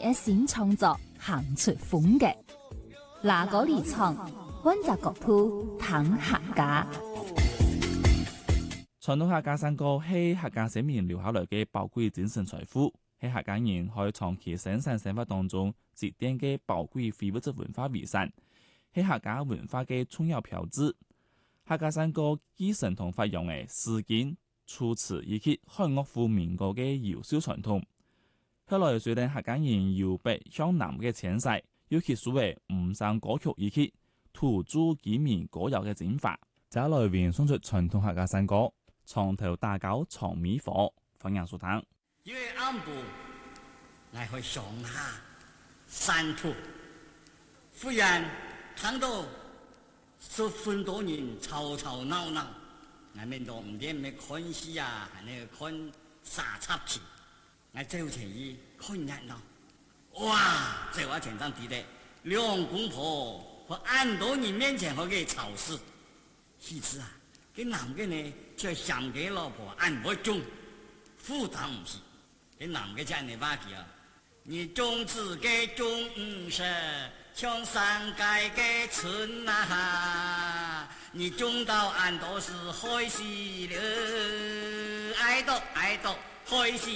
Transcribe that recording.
嘅新創作行出風格，哪個離場，溫習各鋪談客家。 傳統客家山歌係客家先民留下來嘅寶貴精神財富，係客家人可以長期生產生活當中積澱嘅寶貴非物質文化遺產，係客家文化嘅重要標誌。客家山歌繼承同發揚嘅詩經、楚辭以及漢樂府民歌嘅優秀傳統。後來隨着客家人由北向南嘅遷徙，尤其所謂五聲歌曲以及土著居民歌謠嘅進化，就來源送出傳統客家山歌，床頭打狗長米火，歡迎收聽。 因為暗部我去上下山土，忽然看到10分多人吵吵鬧鬧，我們都唔知咩看戲啊，還是看啥插曲，我走前去看熱鬧。哇！在我前上地的兩公婆和很多人面前和佢吵事，其次啊，cái男嘅呢卻想給老婆按不中，負擔唔起。cái男嘅真係話佢啊，你種子嘅種實，像山界嘅春啊，你種到俺都是開心了，愛到開心。